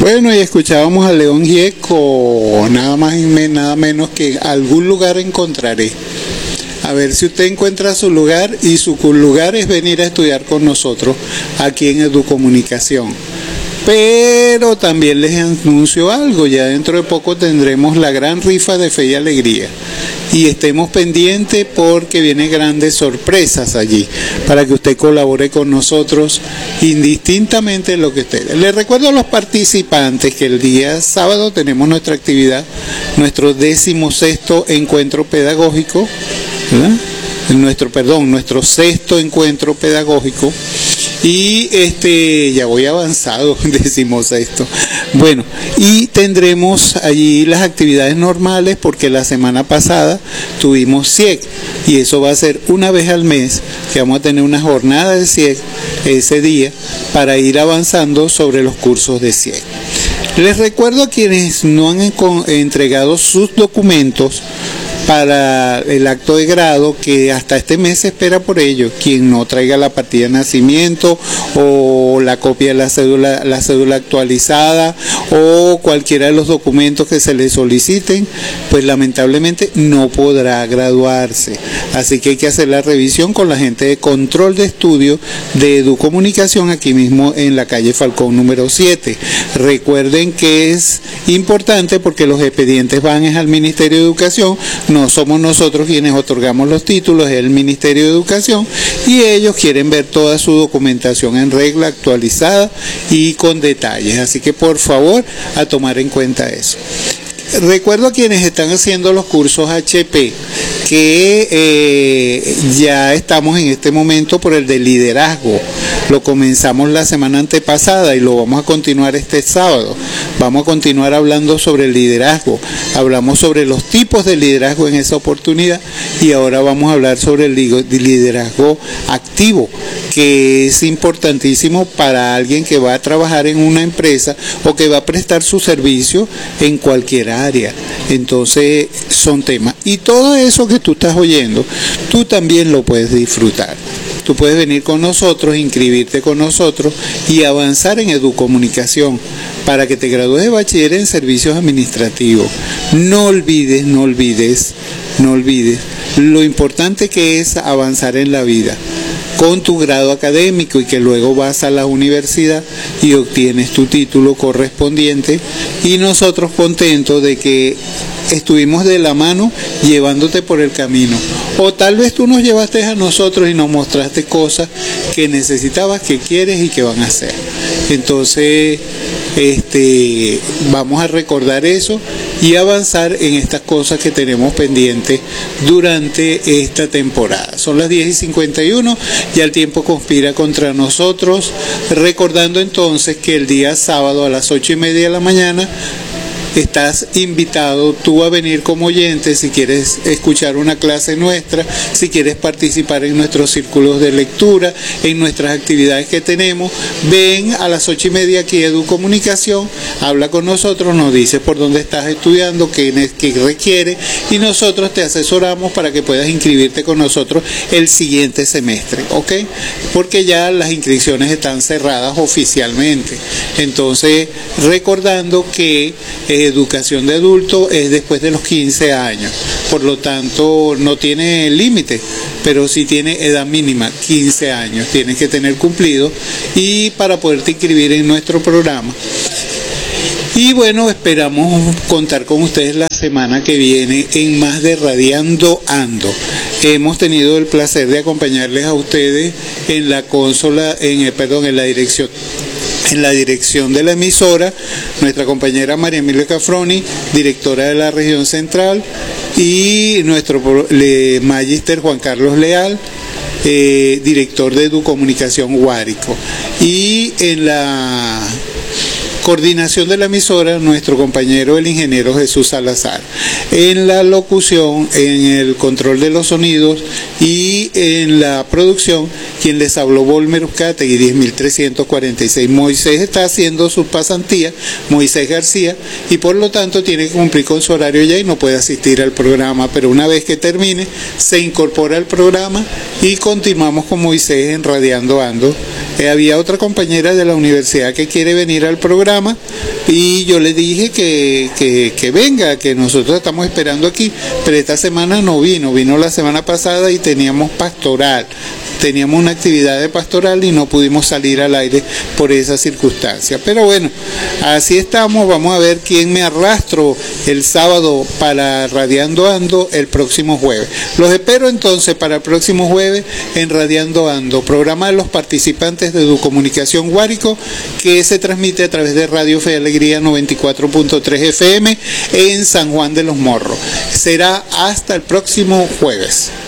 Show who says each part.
Speaker 1: Bueno, y escuchábamos a León Gieco, nada más y nada menos que algún lugar encontraré. A ver si usted encuentra su lugar, y su lugar es venir a estudiar con nosotros aquí en Educomunicación. Pero también les anuncio algo, ya dentro de poco tendremos la gran rifa de Fe y Alegría. Y estemos pendientes porque vienen grandes sorpresas allí para que usted colabore con nosotros indistintamente en lo que esté. Les recuerdo a los participantes que el día sábado tenemos nuestra actividad, nuestro 16º encuentro pedagógico, ¿verdad? Nuestro 6º encuentro pedagógico. Y ya voy avanzado, decimos esto. Bueno, y tendremos allí las actividades normales porque la semana pasada tuvimos CIEC y eso va a ser una vez al mes que vamos a tener una jornada de CIEC ese día para ir avanzando sobre los cursos de CIEC. Les recuerdo a quienes no han entregado sus documentos para el acto de grado que hasta este mes se espera por ello. Quien no traiga la partida de nacimiento o la copia de la cédula actualizada o cualquiera de los documentos que se le soliciten, pues lamentablemente no podrá graduarse. Así que hay que hacer la revisión con la gente de control de estudio de Educomunicación aquí mismo en la calle Falcón número 7. Recuerden que es importante porque los expedientes van al Ministerio de Educación. No somos nosotros quienes otorgamos los títulos, es el Ministerio de Educación y ellos quieren ver toda su documentación en regla, actualizada y con detalles. Así que por favor a tomar en cuenta eso. Recuerdo a quienes están haciendo los cursos HP que ya estamos en este momento por el de liderazgo. Lo comenzamos la semana antepasada y lo vamos a continuar este sábado. Vamos a continuar hablando sobre el liderazgo. Hablamos sobre los tipos de liderazgo en esa oportunidad y ahora vamos a hablar sobre el liderazgo activo, que es importantísimo para alguien que va a trabajar en una empresa o que va a prestar su servicio en cualquier área. Entonces son temas. Y todo eso que tú estás oyendo, tú también lo puedes disfrutar. Tú puedes venir con nosotros, inscribirte con nosotros y avanzar en Educomunicación para que te gradúes de bachiller en servicios administrativos. No olvides lo importante que es avanzar en la vida con tu grado académico y que luego vas a la universidad y obtienes tu título correspondiente, y nosotros contentos de que estuvimos de la mano llevándote por el camino, o tal vez tú nos llevaste a nosotros y nos mostraste cosas que necesitabas, que quieres y que van a hacer. Entonces vamos a recordar eso y avanzar en estas cosas que tenemos pendientes durante esta temporada. Son las 10:51, ya el tiempo conspira contra nosotros, recordando entonces que el día sábado a las 8:30 de la mañana estás invitado tú a venir como oyente si quieres escuchar una clase nuestra, si quieres participar en nuestros círculos de lectura, en nuestras actividades que tenemos. Ven a las 8:30 aquí a Educomunicación, habla con nosotros, nos dices por dónde estás estudiando, qué requiere, y nosotros te asesoramos para que puedas inscribirte con nosotros el siguiente semestre, ¿ok? Porque ya las inscripciones están cerradas oficialmente. Entonces, recordando que educación de adulto es después de los 15 años, por lo tanto no tiene límite, pero sí tiene edad mínima, 15 años tienes que tener cumplido y para poderte inscribir en nuestro programa. Y bueno, esperamos contar con ustedes la semana que viene en más de Radiando Ando. Hemos tenido el placer de acompañarles a ustedes en la consola, en la dirección de la emisora, nuestra compañera María Emilia Cafroni, directora de la región central, y nuestro magíster Juan Carlos Leal, director de Educomunicación Guárico. Y en la coordinación de la emisora, nuestro compañero el ingeniero Jesús Salazar. En la locución, en el control de los sonidos y en la producción, quien les habló, Volmer Uzcategui, 10.346. Moisés está haciendo sus pasantías, Moisés García, y por lo tanto tiene que cumplir con su horario ya y no puede asistir al programa, pero una vez que termine, se incorpora al programa y continuamos con Moisés en Radiando Ando. Había otra compañera de la universidad que quiere venir al programa, programa y yo le dije que venga, que nosotros estamos esperando aquí, pero esta semana no vino la semana pasada y teníamos pastoral. Teníamos una actividad de pastoral y no pudimos salir al aire por esa circunstancia. Pero bueno, así estamos. Vamos a ver quién me arrastro el sábado para Radiando Ando el próximo jueves. Los espero entonces para el próximo jueves en Radiando Ando, programa de los participantes de Educomunicación Guárico, que se transmite a través de Radio Fe y Alegría 94.3 FM en San Juan de los Morros. Será hasta el próximo jueves.